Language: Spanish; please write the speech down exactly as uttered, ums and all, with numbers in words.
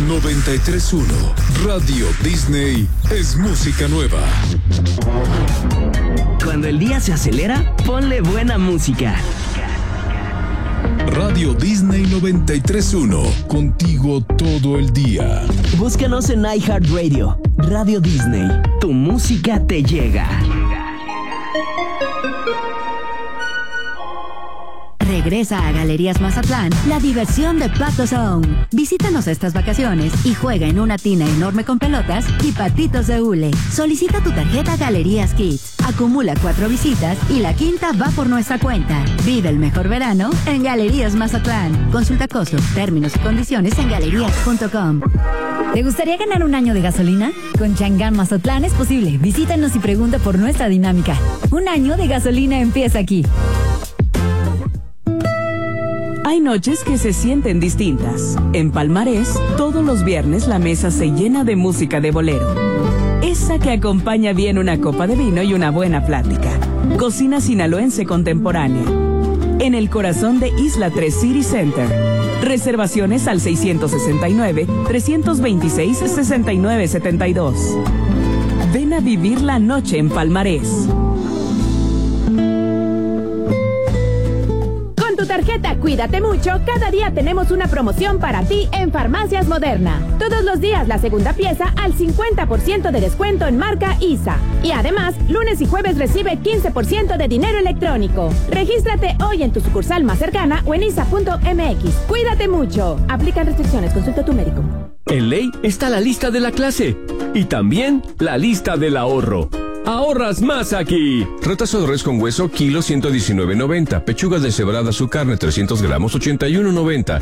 noventa y tres punto uno. Radio Disney es música nueva. Cuando el día se acelera, ponle buena música. Radio Disney noventa y tres punto uno. Contigo todo el día. Búscanos en iHeartRadio. Radio Disney. Tu música te llega. Regresa a Galerías Mazatlán la diversión de Pato Zone. Visítanos estas vacaciones y juega en una tina enorme con pelotas y patitos de hule. Solicita tu tarjeta Galerías Kids. Acumula cuatro visitas y la quinta va por nuestra cuenta. Vive el mejor verano en Galerías Mazatlán. Consulta costos, términos y condiciones en galerías punto com. ¿Te gustaría ganar un año de gasolina? Con Chang'an Mazatlán es posible. Visítanos y pregunta por nuestra dinámica. Un año de gasolina empieza aquí. Hay noches que se sienten distintas. En Palmarés, todos los viernes la mesa se llena de música de bolero. Esa que acompaña bien una copa de vino y una buena plática. Cocina sinaloense contemporánea. En el corazón de Isla tres City Center. Reservaciones al seiscientos sesenta y nueve, trescientos veintiséis, sesenta y nueve setenta y dos. Ven a vivir la noche en Palmarés. Tu tarjeta Cuídate Mucho, cada día tenemos una promoción para ti en Farmacias Moderna. Todos los días la segunda pieza al cincuenta por ciento de descuento en marca I S A. Y además, lunes y jueves recibe quince por ciento de dinero electrónico. Regístrate hoy en tu sucursal más cercana o en I S A punto M X. Cuídate mucho. Aplican restricciones. Consulta a tu médico. En Ley está la lista de la clase y también la lista del ahorro. ¡Ahorras más aquí! Retazo de res con hueso, kilo ciento diecinueve noventa. Pechugas deshebradas, su carne, trescientos gramos, ochenta y uno noventa.